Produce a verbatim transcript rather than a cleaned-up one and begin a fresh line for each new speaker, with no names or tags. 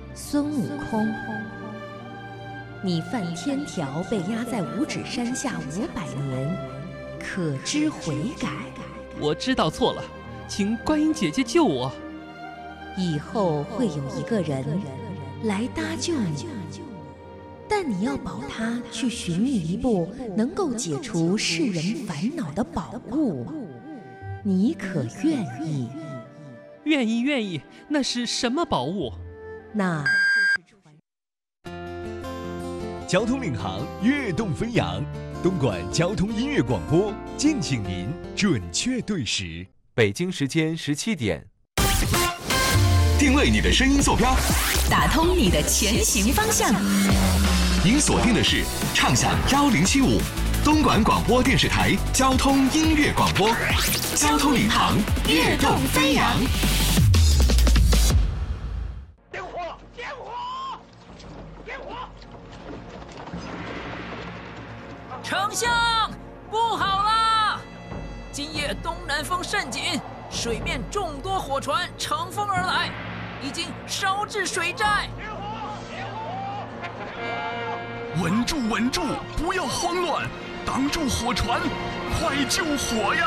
孙悟空。你犯天条被压在五指山下五百年，可知悔改？
我知道错了，请观音姐姐救我。
以后会有一个人来搭救你，但你要保他去寻觅一部能够解除世人烦恼的宝物，你可愿意？
愿意，愿意。那是什么宝物？
那
交通领航，跃动飞扬。东莞交通音乐广播，敬请您准确对时。
北京时间十七点。
定位你的声音坐标，
打通你的前行方向。
您锁定的是畅享幺零七五，东莞广播电视台交通音乐广播，交通领航，跃动飞扬。
点火！点火！点火！
丞相，不好啦！今夜东南风甚紧，水面众多火船乘风而来，已经烧至水寨。
点火！点火！
稳住，稳住，不要慌乱，挡住火船，快救火呀！